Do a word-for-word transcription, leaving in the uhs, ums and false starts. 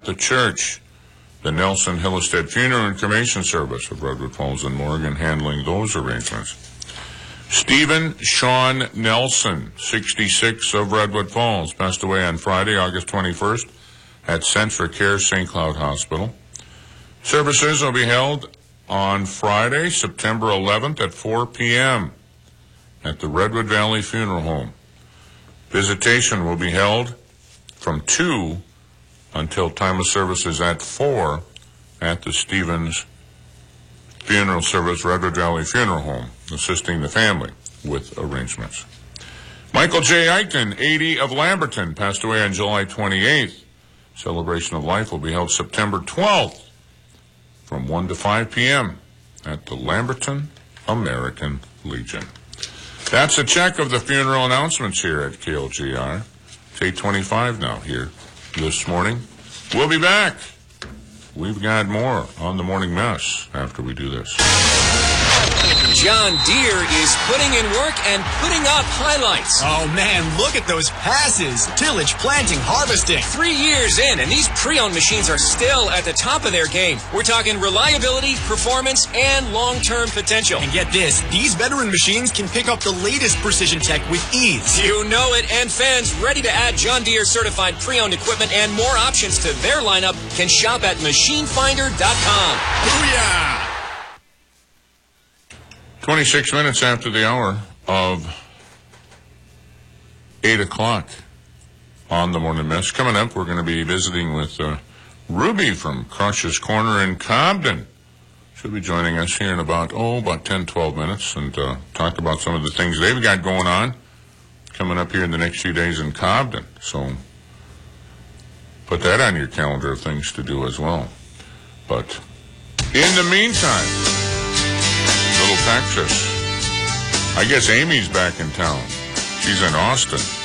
at the church. The Nelson Hillestead Funeral and Cremation Service of Redwood Falls and Morgan handling those arrangements. Stephen Sean Nelson, sixty-six, of Redwood Falls, passed away on Friday, August twenty-first, at Centra Care Saint Cloud Hospital. Services will be held on Friday, September eleventh at four p.m. at the Redwood Valley Funeral Home. Visitation will be held from two until time of service is at four at the Stevens Funeral Service, Redwood Valley Funeral Home, assisting the family with arrangements. Michael J. Eichen, eighty, of Lamberton, passed away on July twenty-eighth. Celebration of life will be held September twelfth from one to five p.m. at the Lamberton American Legion. That's a check of the funeral announcements here at K L G R. It's eight twenty-five now here this morning. We'll be back. We've got more on the Morning Mess after we do this. John Deere is putting in work and putting up highlights. Oh, man, look at those passes. Tillage, planting, harvesting. Three years in, and these pre-owned machines are still at the top of their game. We're talking reliability, performance, and long-term potential. And get this, these veteran machines can pick up the latest precision tech with ease. You know it, and fans ready to add John Deere certified pre-owned equipment and more options to their lineup can shop at machine finder dot com. Booyah! twenty-six minutes after the hour of eight o'clock on the Morning Mess. Coming up, we're going to be visiting with uh, Ruby from Crush's Corner in Cobden. She'll be joining us here in about, oh, about ten, twelve minutes and uh, talk about some of the things they've got going on coming up here in the next few days in Cobden. So put that on your calendar of things to do as well. But in the meantime, Little Texas. I guess Amy's back in town. She's in Austin.